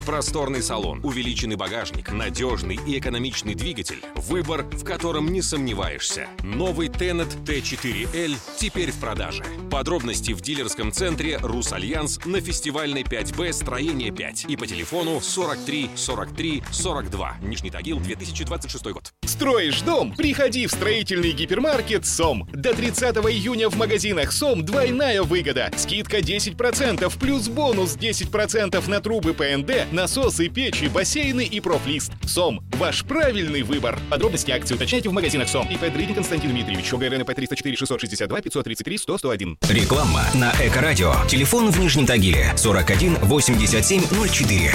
Просторный салон, увеличенный багажник, надежный и экономичный двигатель. Выбор, в котором не сомневаешься. Новый Tenet T4L теперь в продаже. Подробности в дилерском центре «Русальянс» на фестивальной 5Б, строение 5 и по телефону 43 43 42. Нижний Тагил, 2026 год. Строишь дом? Приходи в строительный гипермаркет «Сом». До 30 июня в магазинах «Сом» двойная выгода. Скидка 10% плюс бонус 10% на трубы ПНД, насосы, печи, бассейны и профлист. «Сом» – ваш правильный выбор. Подробности акции уточняйте в магазинах «Сом». ИП Дридин Константин Дмитриевич. ОГРН ИП 304 662 533 100 101. Реклама на Эко-радио. Телефон в Нижнем Тагиле 41 87 04.